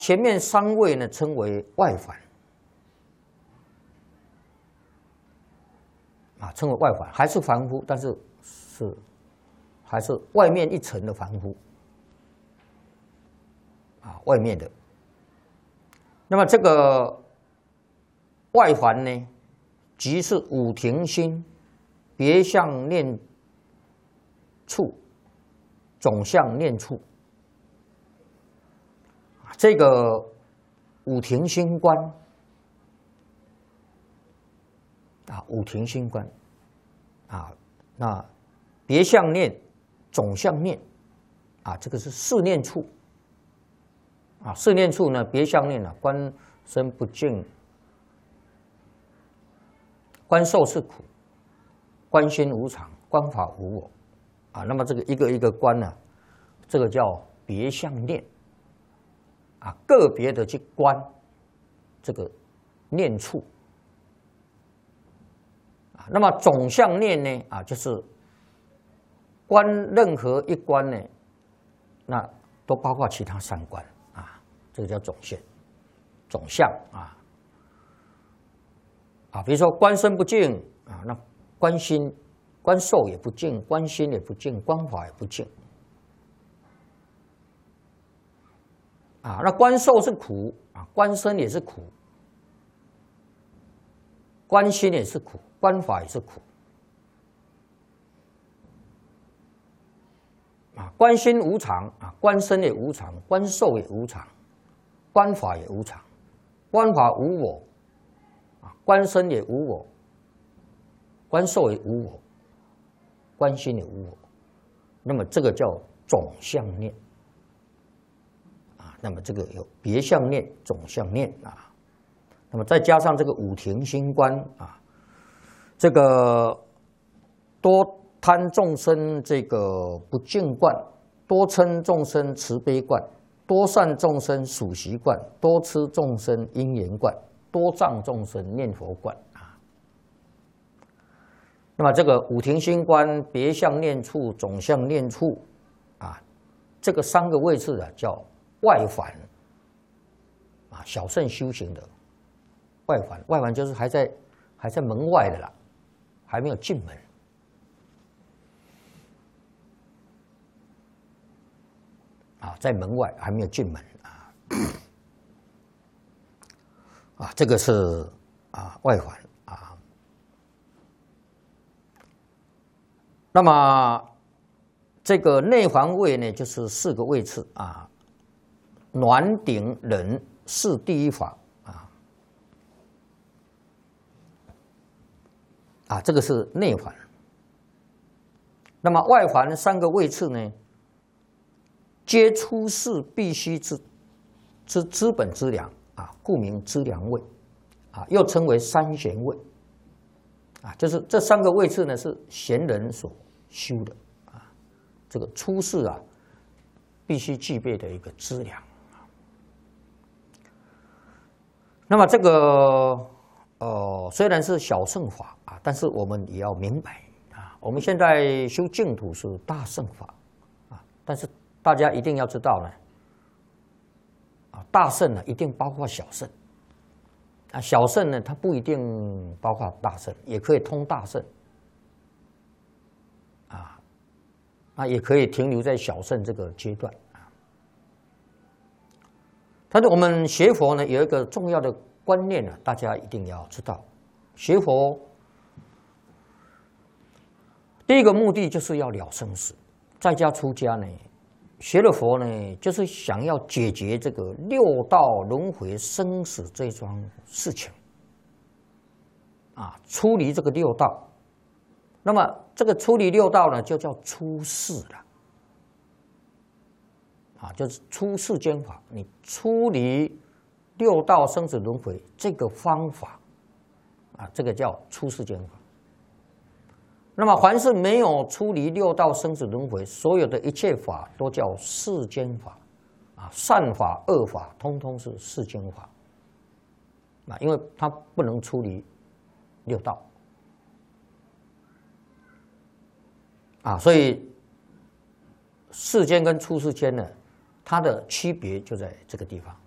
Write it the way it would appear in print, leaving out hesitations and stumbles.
前面三位呢称为外凡，称为外凡，还是凡夫，但是还是外面一层的凡夫，外面的。那么这个外凡呢，即是五停心、别相念处、总相念处。这个五停心观五停心观那别相念、总相念这个是四念处四念处呢，别相念观身不净，观受是苦，观心无常，观法无我那么这个一个一个观呢，这个叫别相念个别的去观这个念处那么总相念呢就是观任何一观呢，那都包括其他三观这个叫总相比如说观身不净那观心、观受也不净，观心也不净，观法也不净那观受是苦观身也是苦，观心也是苦，观法也是苦观心无常观身也无常，观受也无常，观法也无常，观法无我观身也无我，观受也无我，观心也无我。那么这个叫总相念那么这个有别相念、总相念那么再加上这个五停心观这个多贪众生这个不净观，多嗔众生慈悲观，多善众生属习观，多痴众生因缘观，多障众生念佛观那么这个五停心观、别相念处、总相念处这个三个位置叫外凡小乘修行的外凡，外凡就是还在门外的啦，还没有进门在门外还没有进门这个是外凡那么这个内环位呢，就是四个位次暖顶忍是第一法这个是内环。那么外环三个位次呢，皆出世必须之资本资粮故名资粮位又称为三贤位就是这三个位次呢是贤人所修的这个出世必须具备的一个资粮那么这个虽然是小乘法但是我们也要明白我们现在修净土是大乘法但是大家一定要知道呢大乘呢一定包括小乘小乘呢它不一定包括大乘，也可以通大乘也可以停留在小乘这个阶段但是我们学佛呢有一个重要的观念大家一定要知道，学佛第一个目的就是要了生死。在家出家呢，学了佛呢，就是想要解决这个六道轮回生死这桩事情出离这个六道。那么这个出离六道呢，就叫出世了就是出世间法。你出离六道生死轮回这个方法这个叫出世间法。那么凡是没有出离六道生死轮回，所有的一切法都叫世间法善法恶法通通是世间法因为它不能出离六道所以世间跟出世间呢，它的区别就在这个地方